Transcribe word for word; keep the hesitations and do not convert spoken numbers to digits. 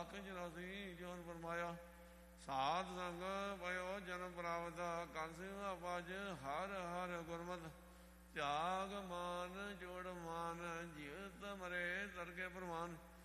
ਕਿਛ ਰਸੀ ਜੋਨ ਫਰਮਾਇਆ। ਸਾਧ ਸੰਗ ਪਇਓ ਜਨਮ ਪ੍ਰਾਪਤ ਕੰਸਿ ਅਪਜ ਹਰ ਹਰ ਗੁਰਮਤਿ ਤਿਆਗ ਮਾਨ ਜੋੜ ਮਾਨ ਜੀਵਤ ਮਰੇ ਤਰਕੇ ਪ੍ਰਮਾਨ।